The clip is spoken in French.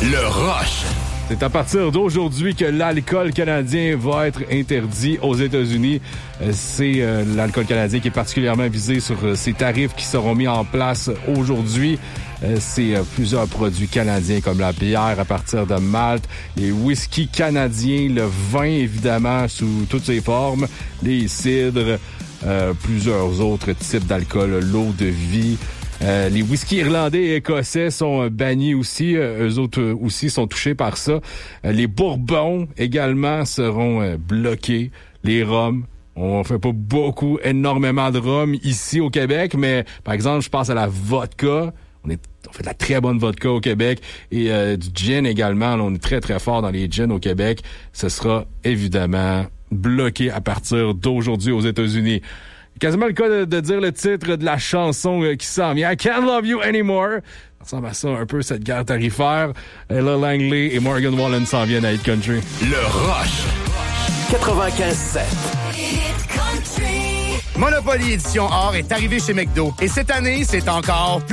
Le Rush. C'est à partir d'aujourd'hui que l'alcool canadien va être interdit aux États-Unis. C'est l'alcool canadien qui est particulièrement visé sur ces tarifs qui seront mis en place aujourd'hui. C'est plusieurs produits canadiens comme la bière à partir de Malte, les whisky canadiens, le vin évidemment sous toutes ses formes, les cidres, plusieurs autres types d'alcool, l'eau de vie. Les whiskies irlandais et écossais sont bannis aussi. Eux autres aussi sont touchés par ça. Les bourbons également seront bloqués. Les rhums. On fait pas énormément de rhum ici au Québec, mais par exemple, je pense à la vodka. On fait de la très bonne vodka au Québec et du gin également. Là, on est très, très fort dans les gins au Québec. Ce sera évidemment bloqué à partir d'aujourd'hui aux États-Unis. Quasiment le cas de dire le titre de la chanson qui s'en vient. I Can't Love You Anymore. Ça ressemble à ça un peu, cette guerre tarifaire. Ella Langley et Morgan Wallen s'en viennent à Hit Country. Le Rush. 95.7. Monopoly Édition Or est arrivé chez McDo. Et cette année, c'est encore plus